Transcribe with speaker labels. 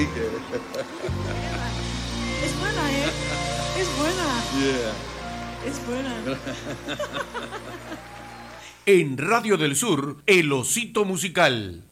Speaker 1: dije.
Speaker 2: Es buena, ¿eh? Es buena.
Speaker 1: Yeah.
Speaker 2: Es buena.
Speaker 3: En Radio del Sur, El Osito Musical.